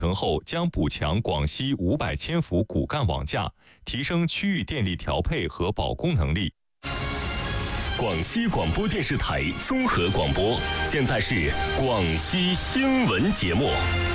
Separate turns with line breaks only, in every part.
成后将补强广西500千伏骨干网架，提升区域电力调配和保供能力。
广西广播电视台综合广播，现在是广西新闻节目。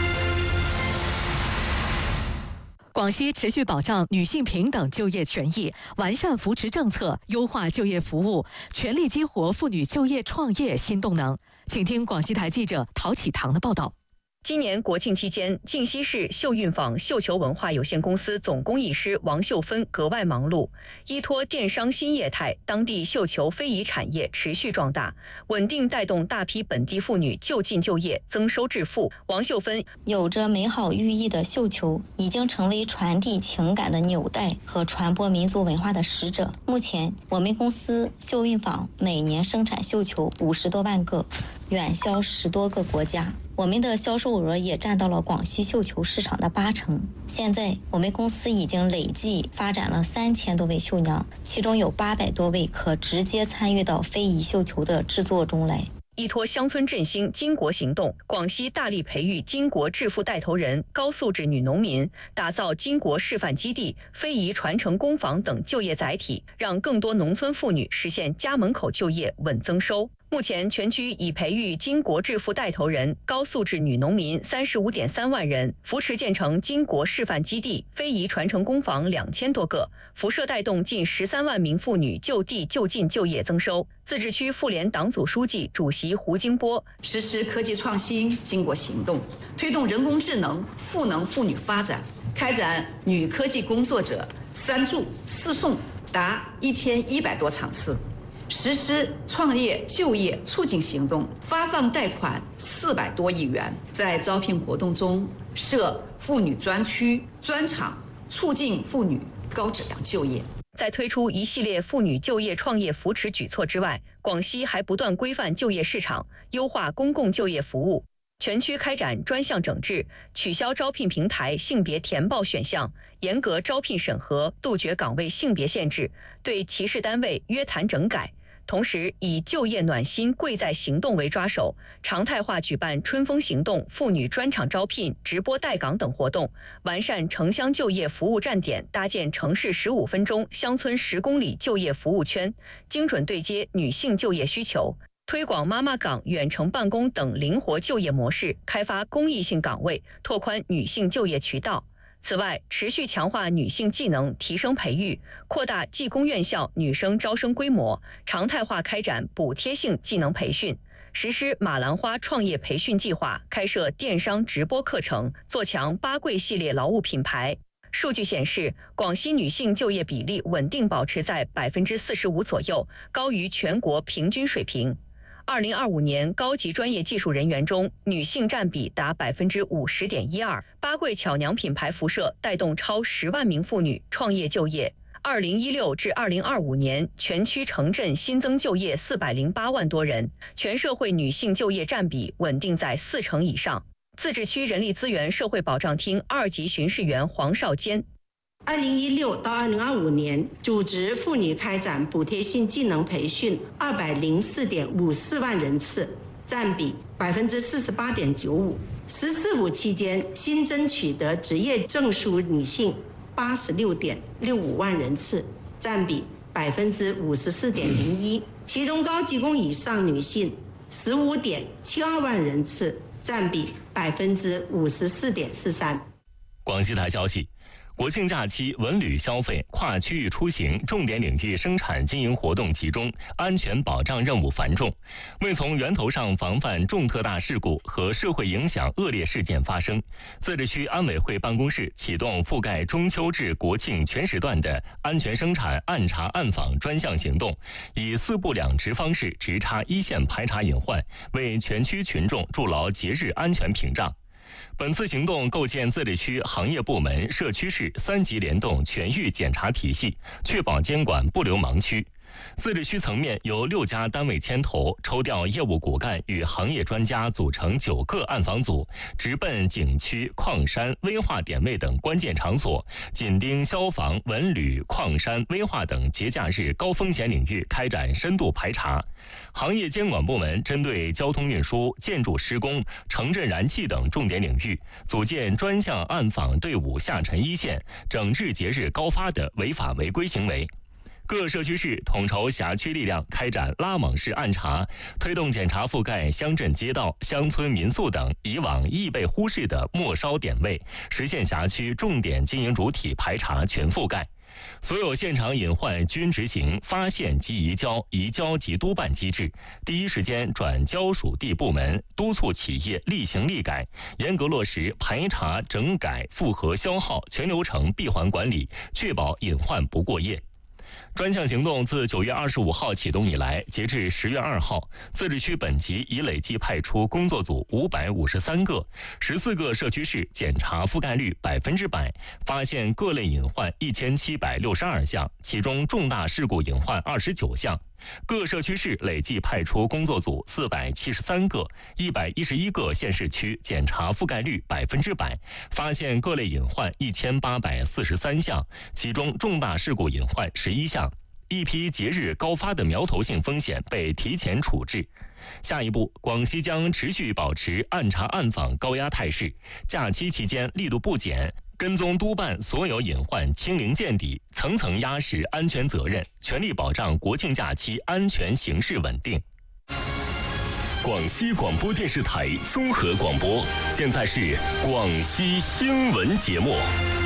广西持续保障女性平等就业权益，完善扶持政策，优化就业服务，全力激活妇女就业创业新动能。请听广西台记者陶启堂的报道。
今年国庆期间，靖西市秀运坊绣球文化有限公司总工艺师王秀芬格外忙碌，依托电商新业态，当地绣球非遗产业持续壮大，稳定带动大批本地妇女就近就业，增收致富。王秀芬
有着美好寓意的绣球，已经成为传递情感的纽带和传播民族文化的使者。目前，我们公司绣运坊每年生产绣球50多万个，远销10多个国家。我们的销售额也占到了广西绣球市场的80%。现在我们公司已经累计发展了3000多位绣娘，其中有800多位可直接参与到非遗绣球的制作中来。
依托乡村振兴巾帼行动，广西大力培育巾帼致富带头人、高素质女农民，打造巾帼示范基地、非遗传承工坊等就业载体，让更多农村妇女实现家门口就业稳增收。目前全区已培育巾帼致富带头人、高素质女农民35.3万人，扶持建成巾帼示范基地、非遗传承工坊2000多个，辐射带动近13万名妇女就地就近就业增收。自治区妇联党组书记、主席胡金波
实施科技创新巾帼行动，推动人工智能赋能妇女发展，开展女科技工作者3助4送达1100多场次。实施创业就业促进行动，发放贷款400多亿元，在招聘活动中设妇女专区、专场，促进妇女高质量就业。
在推出一系列妇女就业创业扶持举措之外，广西还不断规范就业市场，优化公共就业服务，全区开展专项整治，取消招聘平台性别填报选项，严格招聘审核，杜绝岗位性别限制，对歧视单位约谈整改。同时以就业暖心贵在行动为抓手，常态化举办春风行动、妇女专场招聘、直播带岗等活动，完善城乡就业服务站点，搭建城市15分钟、乡村10公里就业服务圈，精准对接女性就业需求，推广妈妈岗、远程办公等灵活就业模式，开发公益性岗位，拓宽女性就业渠道。此外，持续强化女性技能提升培育，扩大技工院校女生招生规模，常态化开展补贴性技能培训，实施马兰花创业培训计划，开设电商直播课程，做强八贵系列劳务品牌。数据显示，广西女性就业比例稳定保持在45%左右，高于全国平均水平。2025年高级专业技术人员中，女性占比达50.12%，八贵巧娘品牌辐射带动超10万名妇女创业就业。2016至2025年，全区城镇新增就业408万多人，全社会女性就业占比稳定在40%以上。自治区人力资源社会保障厅2级巡视员黄少坚
2016到2025年，组织妇女开展补贴性技能培训204.54万人次，占比48.95%。“10四5”期间，新增取得职业证书女性86.65万人次，占比54.01%。其中高技工以上女性15.72万人次，占比54.43%。
广西台消息。国庆假期文旅消费、跨区域出行、重点领域生产经营活动集中，安全保障任务繁重。为从源头上防范重特大事故和社会影响恶劣事件发生，自治区安委会办公室启动覆盖中秋至国庆全时段的安全生产暗查暗访专项行动，以4部2值方式直插一线排查隐患，为全区群众筑牢节日安全屏障。本次行动构建自治区行业部门、社区市3级联动全域检查体系，确保监管不留盲区。 自治区层面由6家单位牵头，抽调业务骨干与行业专家组成9个暗访组，直奔景区、矿山、危化点位等关键场所，紧盯消防、文旅、矿山、危化等节假日高风险领域开展深度排查。行业监管部门针对交通运输、建筑施工、城镇燃气等重点领域，组建专项暗访队伍下沉一线，整治节日高发的违法违规行为。各社区市统筹辖区力量开展拉网式暗查，推动检查覆盖乡镇街道、乡村民宿等以往易被忽视的末梢点位，实现辖区重点经营主体排查全覆盖。所有现场隐患均执行发现即移交、移交即督办机制，第一时间转交属地部门，督促企业立行立改，严格落实排查、整改、复核、消耗全流程闭环管理，确保隐患不过夜。专项行动自9月25号启动以来，截至10月2号，自治区本级已累计派出工作组553个，14个社区市检查覆盖率100%，发现各类隐患1762项，其中重大事故隐患29项。各社区市累计派出工作组473个，111个县市区检查覆盖率100%，发现各类隐患1843项，其中重大事故隐患11项。一批节日高发的苗头性风险被提前处置。下一步，广西将持续保持暗查暗访高压态势，假期期间力度不减，跟踪督办所有隐患清零见底，层层压实安全责任，全力保障国庆假期安全形势稳定。
广西广播电视台综合广播，现在是广西新闻节目。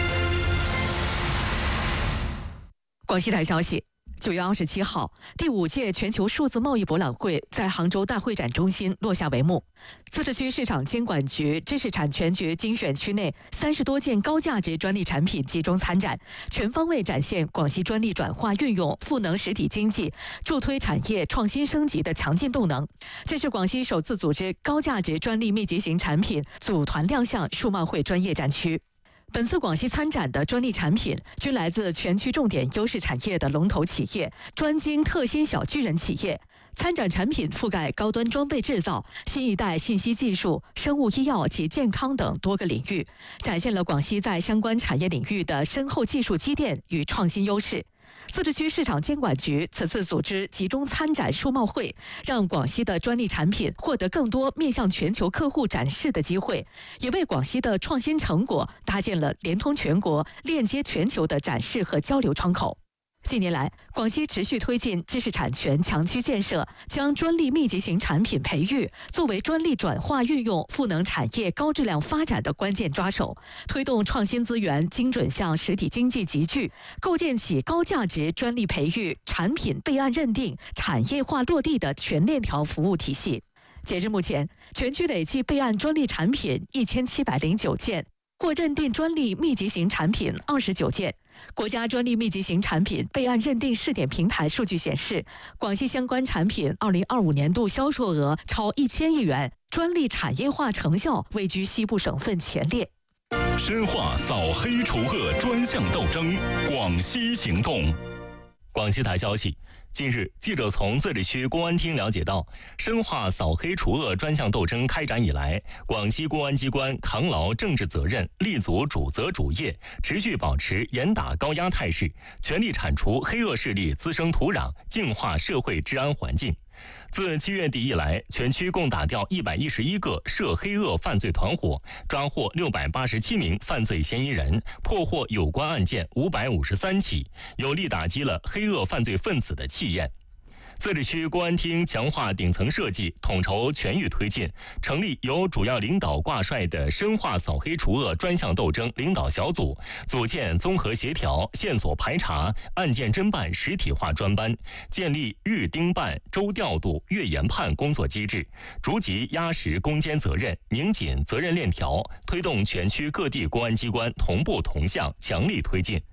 广西台消息，9月27号，第5届全球数字贸易博览会在杭州大会展中心落下帷幕。自治区市场监管局、知识产权局精选区内30多件高价值专利产品集中参展，全方位展现广西专利转化运用赋能实体经济、助推产业创新升级的强劲动能。这是广西首次组织高价值专利密集型产品组团亮相数贸会专业展区。本次广西参展的专利产品均来自全区重点优势产业的龙头企业、专精特新小巨人企业。参展产品覆盖高端装备制造、新一代信息技术、生物医药及健康等多个领域，展现了广西在相关产业领域的深厚技术积淀与创新优势。自治区市场监管局此次组织集中参展数贸会，让广西的专利产品获得更多面向全球客户展示的机会，也为广西的创新成果搭建了连通全国、链接全球的展示和交流窗口。近年来，广西持续推进知识产权强区建设，将专利密集型产品培育作为专利转化运用赋能产业高质量发展的关键抓手，推动创新资源精准向实体经济集聚，构建起高价值专利培育、产品备案认定、产业化落地的全链条服务体系。截至目前，全区累计备案专利产品1709件，获认定专利密集型产品29件。国家专利密集型产品备案认定试点平台数据显示，广西相关产品2025年度销售额超1000亿元，专利产业化成效位居西部省份前列。
深化扫黑除恶专项斗争，广西行动。
广西台消息，近日，记者从自治区公安厅了解到，深化扫黑除恶专项斗争开展以来，广西公安机关扛牢政治责任，立足主责主业，持续保持严打高压态势，全力铲除黑恶势力滋生土壤，净化社会治安环境。自7月底以来，全区共打掉111个涉黑恶犯罪团伙，抓获687名犯罪嫌疑人，破获有关案件553起，有力打击了黑恶犯罪分子的气焰。自治区公安厅强化顶层设计，统筹全域推进，成立由主要领导挂帅的深化扫黑除恶专项斗争领导小组，组建综合协调、线索排查、案件侦办实体化专班，建立日盯办、周调度、月研判工作机制，逐级压实攻坚责任，拧紧责任链条，推动全区各地公安机关同步同向，强力推进。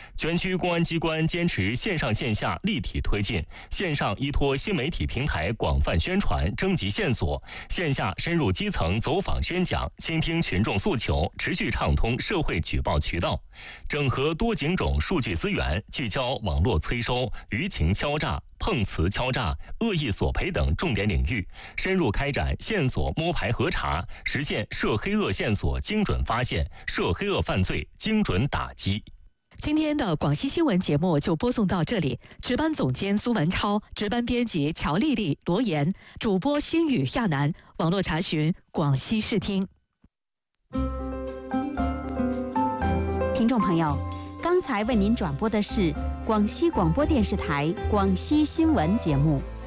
全区公安机关坚持线上线下立体推进，线上依托新媒体平台广泛宣传、征集线索，线下深入基层走访宣讲，倾听群众诉求，持续畅通社会举报渠道，整合多警种数据资源，聚焦网络催收、舆情敲诈、碰瓷敲诈、恶意索赔等重点领域，深入开展线索摸排核查，实现涉黑恶线索精准发现、涉黑恶犯罪精准打击。
今天的广西新闻节目就播送到这里，值班总监苏文超，值班编辑乔丽丽、罗岩，主播星宇、亚楠，网络查询广西视听。
听众朋友，刚才为您转播的是广西广播电视台广西新闻节目。